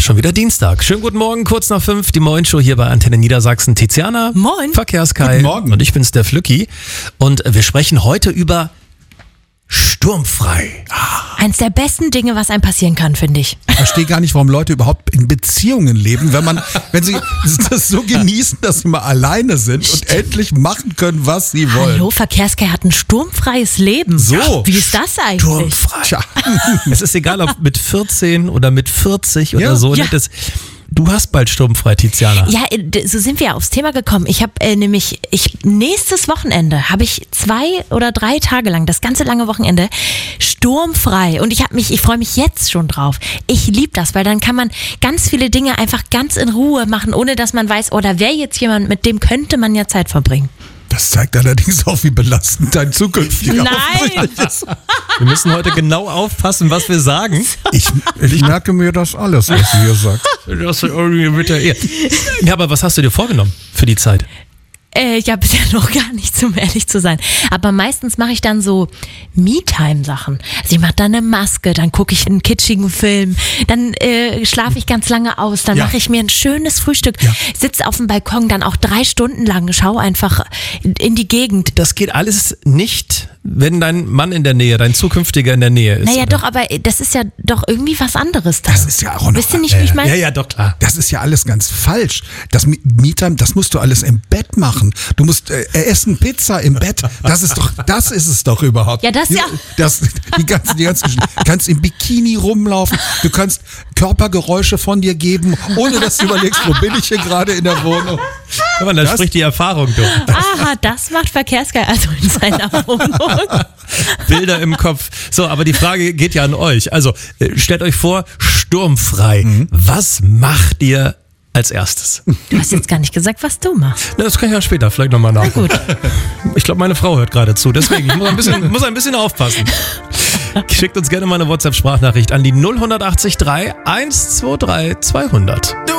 Schon wieder Dienstag. Schönen guten Morgen, kurz nach 5, die Morgenshow hier bei Antenne Niedersachsen. Tiziana. Moin. Verkehrskai. Guten Morgen. Und ich bin's, der Flücki. Und wir sprechen heute über sturmfrei. Eins der besten Dinge, was einem passieren kann, finde ich. Ich verstehe gar nicht, warum Leute überhaupt in Beziehungen leben, wenn sie das so genießen, dass sie mal alleine sind und endlich machen können, was sie wollen. Hallo, Verkehrskai hat ein sturmfreies Leben. So. Wie ist das eigentlich? Sturmfrei. Tja. Es ist egal, ob mit 14 oder mit 40 oder Ja. so. Ja. Du hast bald sturmfrei, Tiziana. Ja, so sind wir aufs Thema gekommen. Ich habe nächstes Wochenende habe ich 2 oder 3 Tage lang, das ganze lange Wochenende, sturmfrei. Und ich freue mich jetzt schon drauf. Ich liebe das, weil dann kann man ganz viele Dinge einfach ganz in Ruhe machen, ohne dass man weiß, oh, da wäre jetzt jemand, mit dem könnte man ja Zeit verbringen. Das zeigt allerdings auch, wie belastend dein zukünftiger Nein! ist. Wir müssen heute genau aufpassen, was wir sagen. Ich merke mir das alles, was sie hier sagt. Das irgendwie mit der Ehe. Ja, aber was hast du dir vorgenommen für die Zeit? Ja, bisher noch gar nichts, um ehrlich zu sein. Aber meistens mache ich dann so Me-Time-Sachen. Also ich mache dann eine Maske, dann gucke ich einen kitschigen Film, dann schlafe ich ganz lange aus, dann Ja. mache ich mir ein schönes Frühstück, Ja. sitze auf dem Balkon dann auch 3 Stunden lang, schaue einfach in die Gegend. Das geht alles nicht, wenn dein Mann in der Nähe, dein zukünftiger in der Nähe ist. Naja, oder? doch, aber das ist ja doch irgendwie was anderes da. Das ist ja auch noch. Wisst ihr nicht, wie ich meine? Ja, doch, klar. Das ist ja alles ganz falsch. Das Me-Time, das musst du alles im Bett machen. Du musst essen Pizza im Bett. Das ist es doch überhaupt. Ja, das ja. Die ganzen, du kannst im Bikini rumlaufen. Du kannst Körpergeräusche von dir geben, ohne dass du überlegst, wo bin ich hier gerade in der Wohnung. Aber da spricht die Erfahrung durch. Aha, das macht Verkehrskai also in seiner Wohnung. Bilder im Kopf. So, aber die Frage geht ja an euch. Also, stellt euch vor, sturmfrei. Was macht ihr als erstes? Du hast jetzt gar nicht gesagt, was du machst. Na, das kann ich ja später vielleicht nochmal nachgucken. Gut. Ich glaube, meine Frau hört gerade zu, deswegen ich muss ein bisschen aufpassen. Schickt uns gerne mal eine WhatsApp-Sprachnachricht an die 0183 123 200.